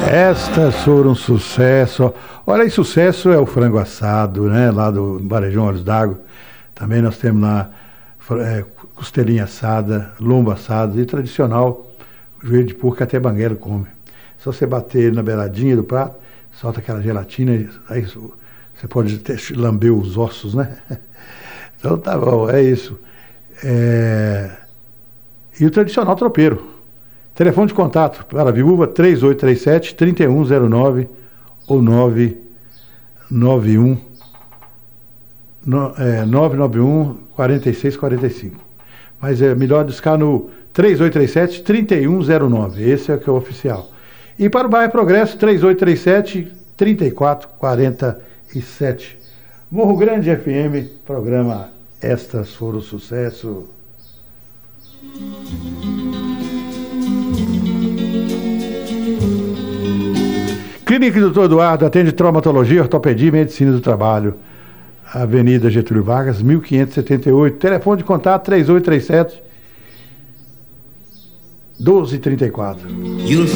Estas foram um sucesso. Olha aí, sucesso é o frango assado, né? Lá do Varejão Olhos d'Água. Também nós temos lá costelinha assada, lombo assado e tradicional, joelho de porco que até banguelo come. Só você bater na beiradinha do prato, solta aquela gelatina, aí você pode lamber os ossos, né? Então tá bom, é isso. E o tradicional tropeiro. Telefone de contato para a viúva 3837-3109 ou 991-4645. Mas é melhor buscar no 3837-3109. Esse é o que é o oficial. E para o bairro Progresso, 3837-3447. Morro Grande FM, programa Estas Foram Sucesso. Clínica Doutor Eduardo atende traumatologia, ortopedia e medicina do trabalho. Avenida Getúlio Vargas, 1578. Telefone de contato 3837-1234.